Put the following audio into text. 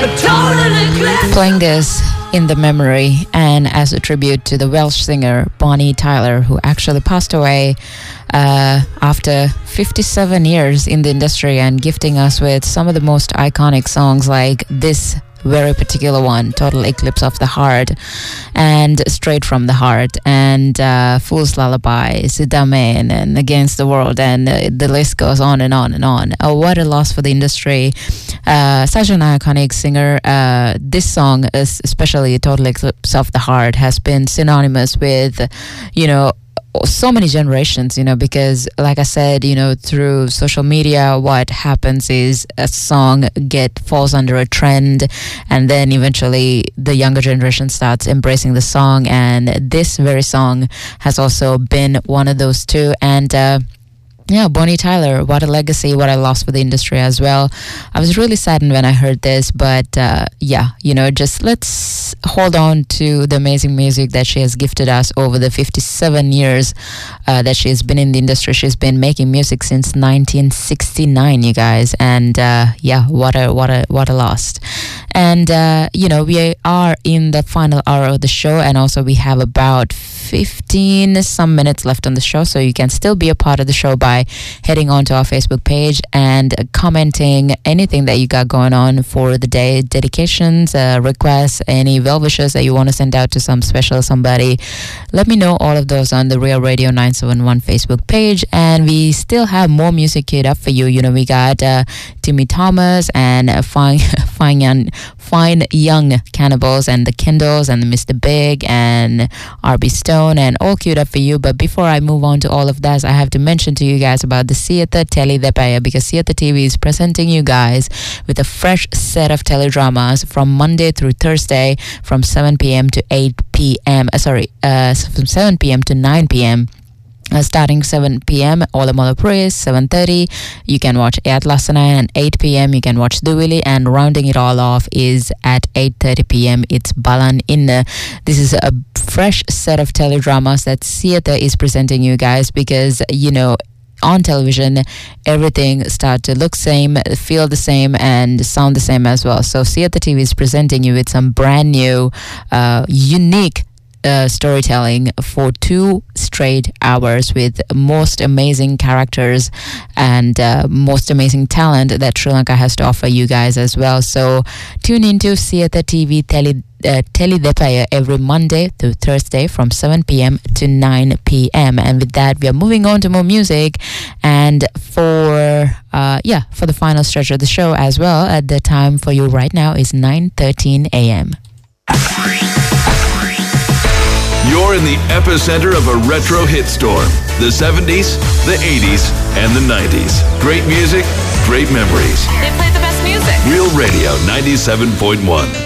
Playing this in the memory and as a tribute to the Welsh singer Bonnie Tyler, who actually passed away after 57 years in the industry and gifting us with some of the most iconic songs like this very particular one, Total Eclipse of the Heart and Straight from the Heart and Fool's Lullaby, Sidamen and Against the World, and the list goes on and on and on. What a loss for the industry. Such an iconic singer. This song, especially Total Eclipse of the Heart, has been synonymous with, so many generations, because like I said, through social media, what happens is a song falls under a trend, and then eventually the younger generation starts embracing the song, and this very song has also been one of those two. And Bonnie Tyler, what a legacy, what a loss for the industry as well. I was really saddened when I heard this, but just let's hold on to the amazing music that she has gifted us over the 57 years that she has been in the industry. She's been making music since 1969, you guys, and what a loss. And we are in the final hour of the show, and also we have about 15 some minutes left on the show, so you can still be a part of the show by heading on to our Facebook page and commenting anything that you got going on for the day, dedications, requests, any well wishes that you want to send out to some special somebody. Let me know all of those on the Real Radio 971 Facebook page. And we still have more music queued up for you. We got Timmy Thomas and Fine Young Cannibals and the Kindles and the Mr. Big and R.B. Stone, and all queued up for you. But before I move on to all of that, I have to mention to you guys about the Sietha Teli Depaya, because Sietha TV is presenting you guys with a fresh set of teledramas from Monday through Thursday from 7 p.m. to 8 p.m. From 7 p.m. to 9 p.m. Starting 7 p.m. Ola Mola Praise, 7:30 you can watch Atlasana, and 8 p.m. you can watch Duvili, and rounding it all off is at 8:30 p.m. it's Balan Inna. This is a fresh set of teledramas that Sietha is presenting you guys, because on television everything start to look same, feel the same, and sound the same as well. So Sietha TV is presenting you with some brand new unique storytelling for 2 straight hours with most amazing characters and most amazing talent that Sri Lanka has to offer you guys as well. So tune into Sietha TV Teli Depaya every Monday through Thursday from 7 p.m. to 9 p.m. And with that, we are moving on to more music. And for the final stretch of the show as well, at the time for you right now is 9:13 a.m. You're in the epicenter of a retro hit storm. The 70s, the 80s, and the 90s. Great music, great memories. They play the best music. Real Radio 97.1.